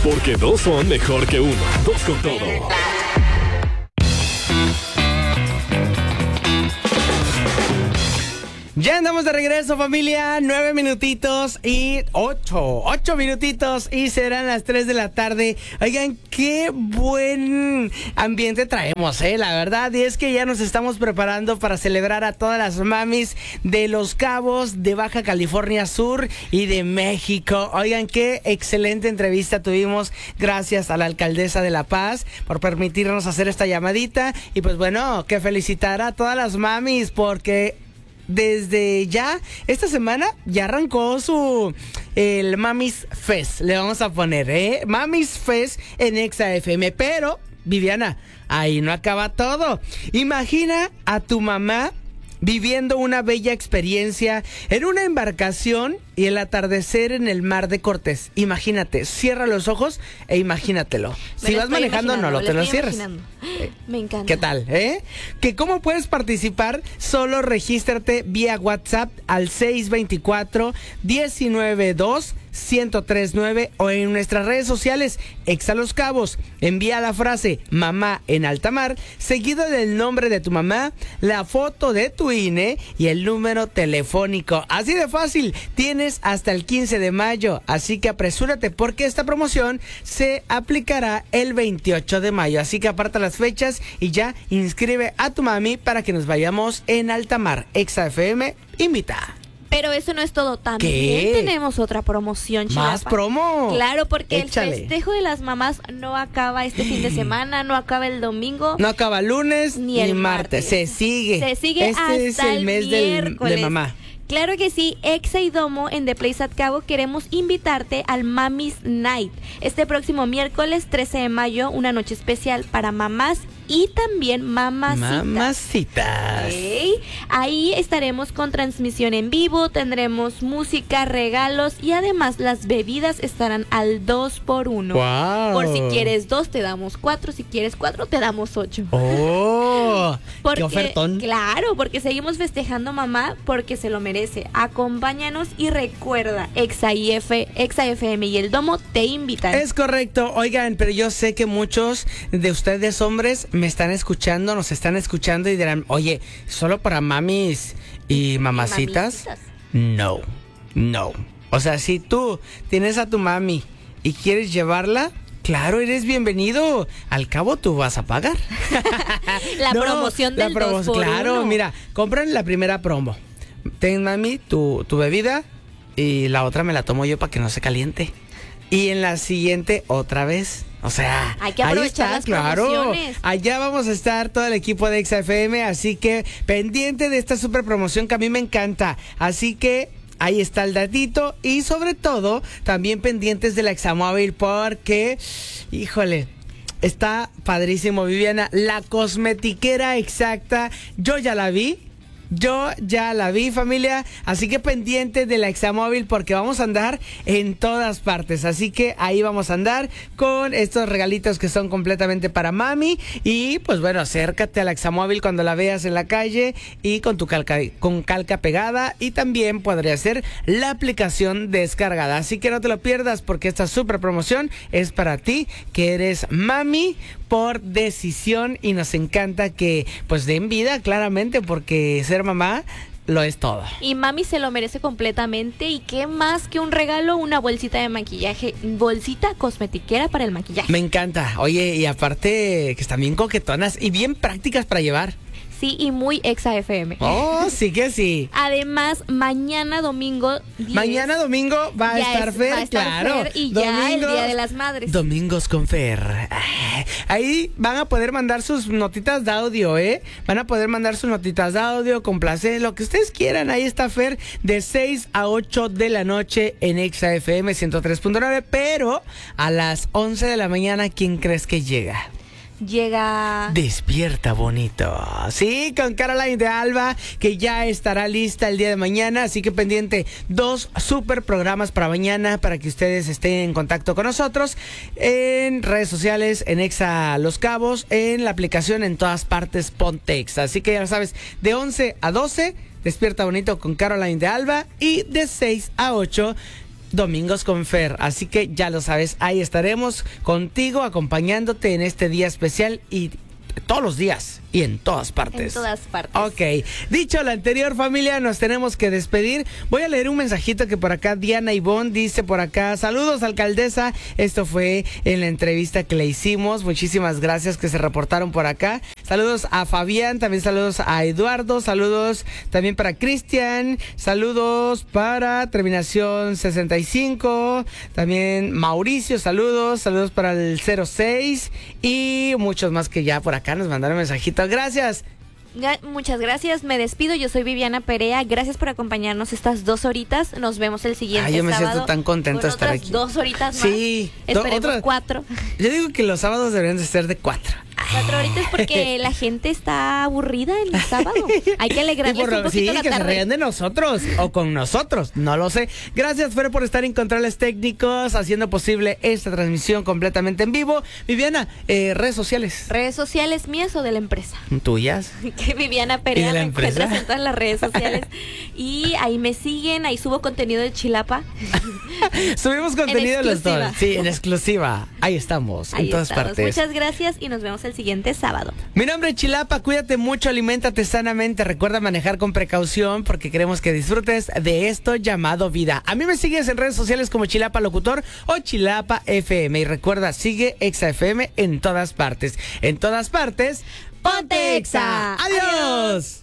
Porque dos son mejor que uno. Dos con todo. Ya andamos de regreso, familia. 9 minutitos y 8 minutitos y serán las 3 de la tarde. Oigan, qué buen ambiente traemos, la verdad. Y es que ya nos estamos preparando para celebrar a todas las mamis de Los Cabos, de Baja California Sur y de México. Oigan, qué excelente entrevista tuvimos. Gracias a la alcaldesa de La Paz por permitirnos hacer esta llamadita. Y pues bueno, que felicitar a todas las mamis porque desde ya, esta semana ya arrancó el Mamis Fest, le vamos a poner, Mamis Fest en Exa FM. Pero, Viviana, ahí no acaba todo. Imagina a tu mamá viviendo una bella experiencia en una embarcación y el atardecer en el mar de Cortés. Imagínate, cierra los ojos e imagínatelo. Si vas manejando, no te lo cierres. Me encanta. ¿Qué tal, Que cómo puedes participar, solo regístrate vía WhatsApp al 624-192-1039 o en nuestras redes sociales, Exa Los Cabos. Envía la frase mamá en alta mar, seguido del nombre de tu mamá, la foto de tu INE y el número telefónico. Así de fácil, tienes hasta el 15 de mayo, así que apresúrate porque esta promoción se aplicará el 28 de mayo, así que aparta las fechas y ya inscribe a tu mami para que nos vayamos en alta mar. Exa FM invita. Pero eso no es todo, también tenemos otra promoción, Chilapa. ¿Más promo? Claro, porque Échale. El festejo de las mamás no acaba este fin de semana, no acaba el domingo. No acaba lunes ni el martes. Se sigue. Se sigue hasta es el mes de mamá. Claro que sí, Exa y Domo en The Place at Cabo queremos invitarte al Mamis Night. Este próximo miércoles 13 de mayo, una noche especial para mamás y también mamacitas. Mamacitas. Okay. Ahí estaremos con transmisión en vivo, tendremos música, regalos y además las bebidas estarán al 2x1. Wow. Por si quieres 2 te damos 4, si quieres 4 te damos 8. ¡Oh! ¡Qué ofertón! Claro, porque seguimos festejando mamá porque se lo merece. Acompáñanos y recuerda, Exa FM y el Domo te invitan. Es correcto. Oigan, pero yo sé que muchos de ustedes hombres me están escuchando, nos están escuchando y dirán, oye, ¿solo para mamis y mamacitas? No. O sea, si tú tienes a tu mami y quieres llevarla, claro, eres bienvenido. Al cabo tú vas a pagar. Promoción del 2x1. Claro, mira, compran la primera promo. Ten, mami, tu bebida y la otra me la tomo yo para que no se caliente. Y en la siguiente otra vez. O sea, hay que aprovechar las promociones. Allá vamos a estar todo el equipo de Exa FM, así que pendiente de esta super promoción que a mí me encanta. Así que ahí está el datito y sobre todo también pendientes de la Examóvil porque, híjole, está padrísimo, Viviana. La cosmetiquera exacta, yo ya la vi, familia, así que pendiente de la Examóvil porque vamos a andar en todas partes, así que ahí vamos a andar con estos regalitos que son completamente para mami y pues bueno, acércate a la Examóvil cuando la veas en la calle y con tu calca pegada y también podría ser la aplicación descargada, así que no te lo pierdas porque esta super promoción es para ti que eres mami por decisión y nos encanta que pues den vida claramente porque ser mamá lo es todo. Y mami se lo merece completamente. Y qué más que un regalo, una bolsita de maquillaje, bolsita cosmetiquera para el maquillaje. Me encanta. Oye, y aparte que están bien coquetonas y bien prácticas para llevar. Sí, y muy Exa FM. Oh, sí que sí. Además, mañana domingo 10, mañana domingo va a estar Fer, claro. Fer y ya el Día de las Madres. Domingos con Fer. Ahí van a poder mandar sus notitas de audio, Van a poder mandar sus notitas de audio, complacer, lo que ustedes quieran. Ahí está Fer de 6 a 8 de la noche en Exa FM 103.9. Pero a las 11 de la mañana, ¿quién crees que llega? Llega Despierta Bonito. Sí, con Caroline de Alba, que ya estará lista el día de mañana. Así que pendiente, 2 super programas para mañana para que ustedes estén en contacto con nosotros en redes sociales, en Exa Los Cabos, en la aplicación, en todas partes ponte Exa. Así que ya lo sabes, de 11 a 12 Despierta Bonito con Caroline de Alba y de 6 a 8 Domingos con Fer. Así que ya lo sabes, ahí estaremos contigo, acompañándote en este día especial y todos los días y en todas partes. En todas partes. Ok, dicho lo anterior, familia, nos tenemos que despedir. Voy a leer un mensajito que por acá Diana Ivonne dice por acá: saludos, alcaldesa. Esto fue en la entrevista que le hicimos. Muchísimas gracias que se reportaron por acá. Saludos a Fabián, también saludos a Eduardo, saludos también para Cristian, saludos para terminación 65, también Mauricio, saludos para el 06 y muchos más que ya por acá nos mandaron mensajitos. Gracias. Muchas gracias, me despido, yo soy Viviana Perea, gracias por acompañarnos estas 2 horitas, nos vemos el siguiente sábado. Yo me siento tan contento de estar aquí. 2 horitas más. Sí. Esperemos 4. Yo digo que los sábados deberían de ser de 4. 4 horitas porque la gente está aburrida el sábado. Hay que alegrarles un poquito sí, la que tarde. se rían de nosotros o con nosotros, no lo sé. Gracias, Fer, por estar en controles técnicos, haciendo posible esta transmisión completamente en vivo. Viviana, redes sociales. Redes sociales mías o de la empresa. ¿Tuyas? Que Viviana Perea ¿Y de la me empresa? encuentras en todas las redes sociales. Y ahí me siguen, ahí subo contenido de Chilapa. Subimos contenido de los dos. exclusiva. Sí, en exclusiva. Ahí estamos, Ahí en todas estamos. partes. Muchas gracias y nos vemos el siguiente sábado. Mi nombre es Chilapa, cuídate mucho, aliméntate sanamente, recuerda manejar con precaución porque queremos que disfrutes de esto llamado vida. A mí me sigues en redes sociales como Chilapa Locutor o Chilapa FM y recuerda, sigue Exa FM en todas partes. En todas partes, ¡ponte Exa! ¡Adiós!